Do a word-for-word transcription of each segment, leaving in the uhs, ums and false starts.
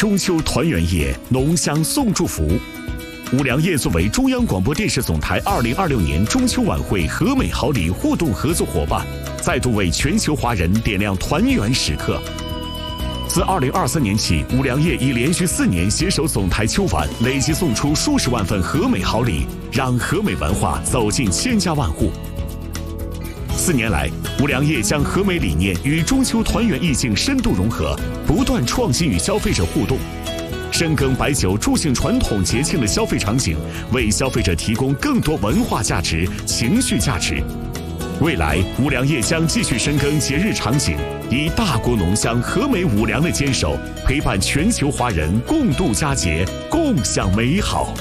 中秋团圆夜，浓香送祝福。五粮液作为中央广播电视总台二零二六年中秋晚会和美好礼互动合作伙伴，再度为全球华人点亮团圆时刻。自二零二三年起，五粮液已连续四年携手总台秋晚，累计送出数十万份和美好礼，让和美文化走进千家万户。四年来，五粮液将和美理念与中秋团圆意境深度融合，不断创新与消费者互动，深耕白酒助兴传统节庆的消费场景，为消费者提供更多文化价值、情绪价值。未来，五粮液将继续深耕节日场景，以大国浓香、和美五粮的坚守，陪伴全球华人共度佳节，共享美好。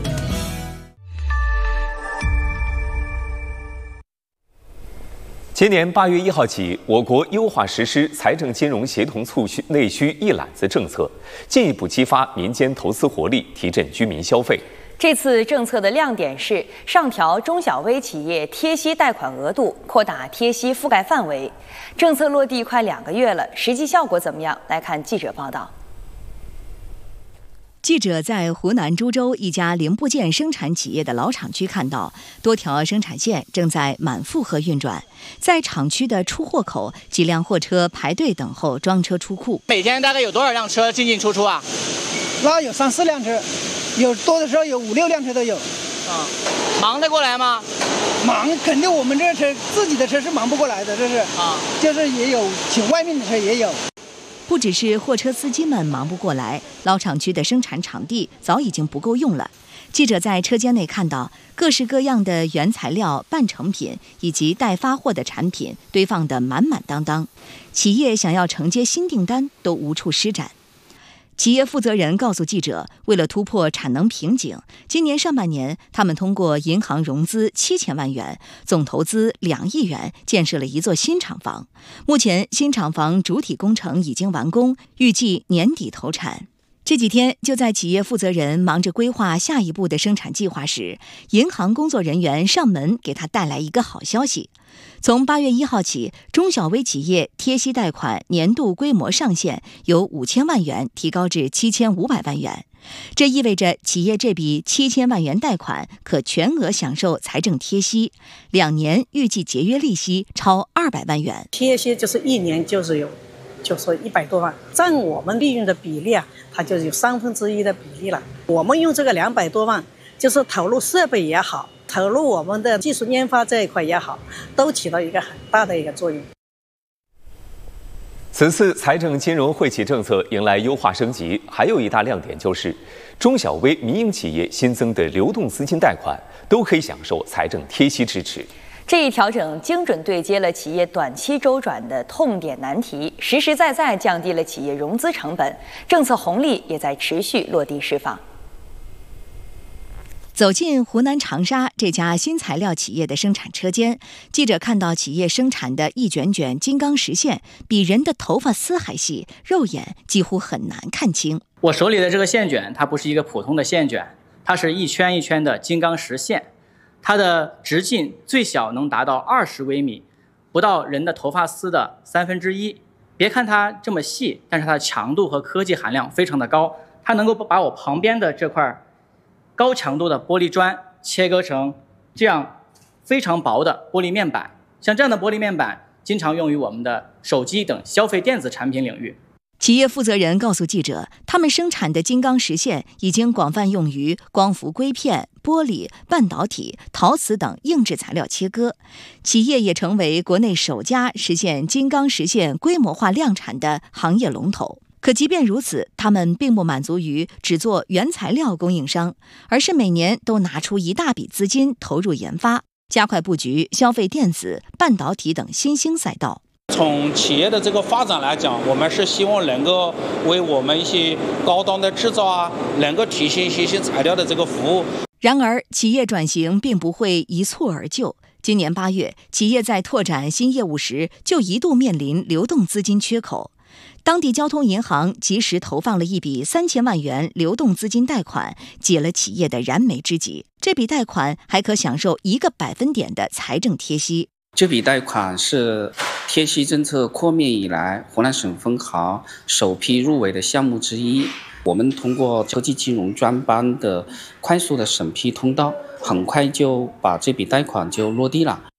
今年八月一号起，我国优化实施财政金融协同促需内需一揽子政策，进一步激发民间投资活力，提振居民消费。 这次政策的亮点是上调中小微企业贴息贷款额度，扩大贴息覆盖范围。政策落地快两个月了，实际效果怎么样？来看记者报道。 记者在湖南株洲一家零部件生产企业的老厂区看到，多条生产线正在满负荷运转，在厂区的出货口，几辆货车排队等候装车出库。 每天大概有多少辆车进进出出啊？ 那有三四辆车，有多的时候有五六辆车都有。 啊，忙得过来吗？ 忙，肯定我们这车自己的车是忙不过来的，这是啊，就是也有请外面的车也有。 不只是货车司机们忙不过来，老厂区的生产场地早已经不够用了。记者在车间内看到，各式各样的原材料、半成品以及待发货的产品堆放得满满当当，企业想要承接新订单都无处施展。企业负责人告诉记者，为了突破产能瓶颈，今年上半年，他们通过银行融资七千万元，总投资两亿元，建设了一座新厂房。目前，新厂房主体工程已经完工，预计年底投产。这几天，就在企业负责人忙着规划下一步的生产计划时，银行工作人员上门给他带来一个好消息。从八月一号起，中小微企业贴息贷款年度规模上限由五千万元提高至七千五百万元。这意味着企业这笔七千万元贷款可全额享受财政贴息，两年预计节约利息超二百万元。 贴息就是一年就是有，就说一百多万，占我们利润的比例啊，它就有三分之一的比例了。我们用这个两百多万，就是投入设备也好，投入我们的技术研发这一块也好，都起到一个很大的一个作用。 此次财政金融惠企政策迎来优化升级，还有一大亮点就是中小微民营企业新增的流动资金贷款都可以享受财政贴息支持。 这一调整精准对接了企业短期周转的痛点难题，实实在在降低了企业融资成本，政策红利也在持续落地释放。 走进湖南长沙这家新材料企业的生产车间，记者看到企业生产的一卷卷金刚石线，比人的头发丝还细，肉眼几乎很难看清。 我手里的这个线卷，它不是一个普通的线卷，它是一圈一圈的金刚石线，它的直径最小能达到二十微米，不到人的头发丝的三分之一。别看它这么细，但是它的强度和科技含量非常的高，它能够把我旁边的这块高强度的玻璃砖切割成这样非常薄的玻璃面板，像这样的玻璃面板经常用于我们的手机等消费电子产品领域。 企业负责人告诉记者，他们生产的金刚石线已经广泛用于光伏硅片、玻璃、半导体、陶瓷等硬质材料切割。企业也成为国内首家实现金刚石线规模化量产的行业龙头。可即便如此，他们并不满足于只做原材料供应商，而是每年都拿出一大笔资金投入研发，加快布局消费电子、半导体等新兴赛道。 从企业的这个发展来讲，我们是希望能够为我们一些高端的制造啊，能够提供一些新材料的这个服务。 然而，企业转型并不会一蹴而就。今年八月，企业在拓展新业务时，就一度面临流动资金缺口。当地交通银行及时投放了一笔三千万元流动资金贷款，解了企业的燃眉之急。这笔贷款还可享受一个百分点的财政贴息。 这笔贷款是贴息政策扩面以来湖南省分行首批入围的项目之一。我们通过科技金融专班的快速的审批通道，很快就把这笔贷款就落地了。